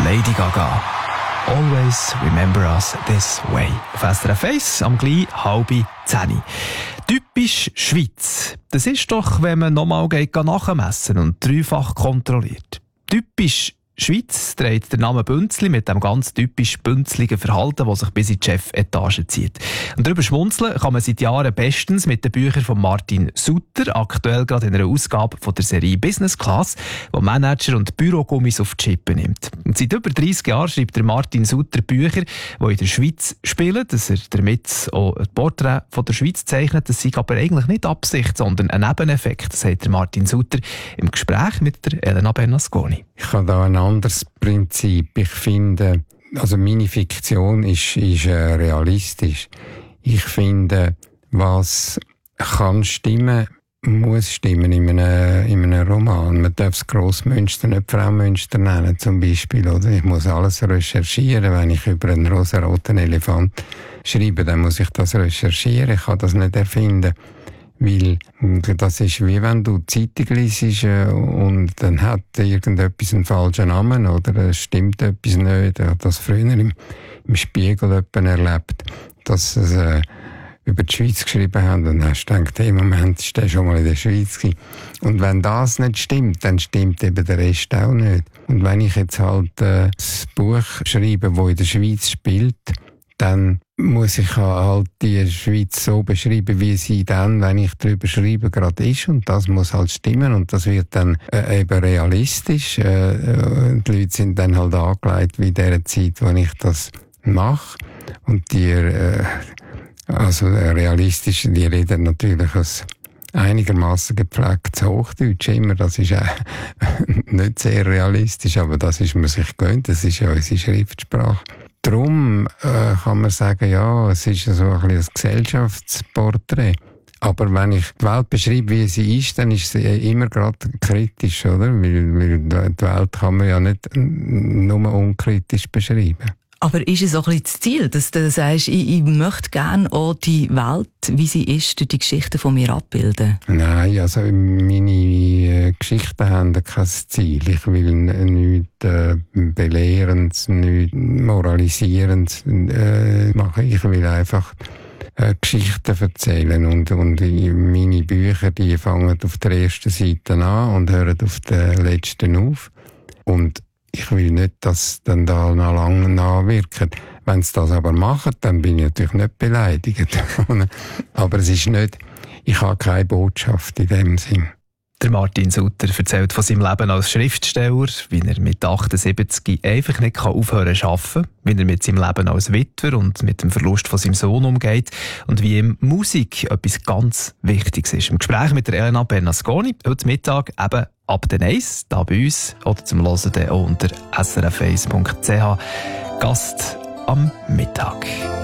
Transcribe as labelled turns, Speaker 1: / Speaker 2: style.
Speaker 1: Lady Gaga. Always remember us this way. Auf SRF 1 am gleich 9:30. Typisch Schweiz. Das ist doch, wenn man nochmal nachmessen und dreifach kontrolliert. Typisch Schweiz trägt der Name Bünzli mit dem ganz typisch bünzligen Verhalten, das sich bis in die Chefetage zieht. Und darüber schmunzeln kann man seit Jahren bestens mit den Büchern von Martin Sutter, aktuell gerade in einer Ausgabe von der Serie Business Class, die Manager und Bürogummis auf die Chippe nimmt. Und seit über 30 Jahren schreibt der Martin Sutter Bücher, die in der Schweiz spielen, dass er damit auch ein Porträt von der Schweiz zeichnet. Das sei aber eigentlich nicht Absicht, sondern ein Nebeneffekt, sagt der Martin Sutter im Gespräch mit der Elena Bernasconi.
Speaker 2: Ich habe da ein anderes Prinzip. Ich finde, also meine Fiktion ist realistisch. Ich finde, was kann stimmen, muss stimmen in einem Roman. Man darf das Grossmünster nicht Fraumünster nennen, zum Beispiel. Oder? Ich muss alles recherchieren. Wenn ich über einen rosaroten Elefant schreibe, dann muss ich das recherchieren. Ich kann das nicht erfinden. Weil das ist wie wenn du Zeitung liest und dann hat irgendetwas einen falschen Namen oder es stimmt etwas nicht. Ich habe das früher im Spiegel erlebt, dass sie über die Schweiz geschrieben haben und dann hast du gedacht, hey, Moment, ist der schon mal in der Schweiz gewesen? Und wenn das nicht stimmt, dann stimmt eben der Rest auch nicht. Und wenn ich jetzt halt das Buch schreibe, das in der Schweiz spielt, dann muss ich halt die Schweiz so beschreiben, wie sie dann, wenn ich darüber schreibe, gerade ist. Und das muss halt stimmen. Und das wird dann eben realistisch. Die Leute sind dann halt angelegt wie in der Zeit, wo ich das mache. Und die, realistisch, die reden natürlich aus einigermaßen gepflegtes Hochdeutsch immer. Das ist auch nicht sehr realistisch, aber das ist man sich gewöhnt. Das ist ja unsere Schriftsprache. Darum kann man sagen, ja, es ist so ein Gesellschaftsporträt. Aber wenn ich die Welt beschreibe, wie sie ist, dann ist sie immer gerade kritisch, oder? Weil die Welt kann man ja nicht nur unkritisch beschreiben.
Speaker 3: Aber ist es auch ein bisschen das Ziel, dass du sagst, ich möchte gerne auch die Welt, wie sie ist, durch die Geschichten von mir abbilden?
Speaker 2: Nein, also meine Geschichten haben kein Ziel. Ich will nichts Belehrendes, nichts Moralisierendes machen. Ich will einfach Geschichten erzählen. Und meine Bücher, die fangen auf der ersten Seite an und hören auf der letzten auf. Und ich will nicht, dass dann da noch lange nachwirken. Wenn sie das aber machen, dann bin ich natürlich nicht beleidigt. Aber es ist nicht, ich habe keine Botschaft in dem Sinn.
Speaker 1: Der Martin Sutter erzählt von seinem Leben als Schriftsteller, wie er mit 78 einfach nicht aufhören zu arbeiten, wie er mit seinem Leben als Witwer und mit dem Verlust von seinem Sohn umgeht und wie ihm Musik etwas ganz Wichtiges ist. Im Gespräch mit der Elena Bernasconi, heute Mittag eben ab den 1, da bei uns, oder zum Hören auch unter srf1.ch. Gast am Mittag.